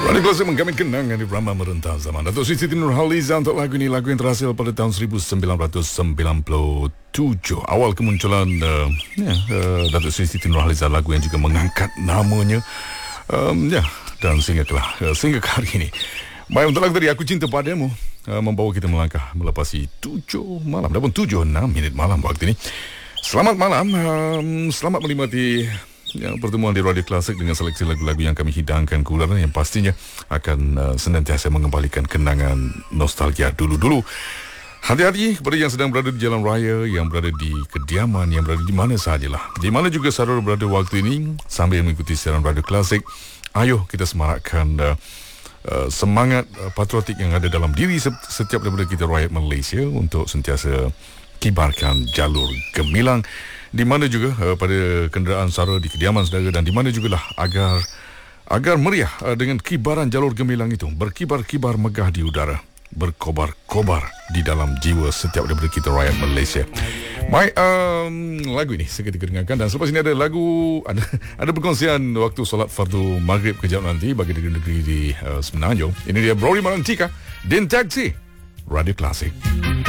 Radio Klasik menggamit kenangan di Brahma merentah zaman. Datuk Sri Siti Nurhaliza untuk lagu ini, lagu yang terhasil pada tahun 1997. Awal kemunculan Datuk Sri Siti Nurhaliza, lagu yang juga mengangkat namanya. Dan sehingga hari ini. Baik, untuk lagu tadi, Aku Cinta Padamu, membawa kita melangkah melepasi 7 malam, ataupun 7-6 minit malam waktu ini. Selamat malam, selamat menikmati pertemuan di Radio Klasik dengan seleksi lagu-lagu yang kami hidangkan ke udara, yang pastinya akan senantiasa mengembalikan kenangan nostalgia dulu-dulu. Hati-hati kepada yang sedang berada di jalan raya, yang berada di kediaman, yang berada di mana sahajalah, di mana juga saudara berada waktu ini sambil mengikuti siaran Radio Klasik. Ayo kita semarakkan semangat patriotik yang ada dalam diri setiap daripada kita rakyat Malaysia untuk sentiasa kibarkan jalur gemilang, di mana juga pada kenderaan saudara di kediaman saudara, dan di mana jugalah agar meriah dengan kibaran jalur gemilang itu, berkibar-kibar megah di udara, berkobar-kobar di dalam jiwa setiap daripada kita rakyat Malaysia. Baik, lagu ini seketika dengarkan, dan selepas ini ada lagu, ada perkongsian waktu solat fardu maghrib kejap nanti bagi negeri-negeri di Semenanjung. Ini dia Brody Marantika, Din Taxi, Radio Klasik.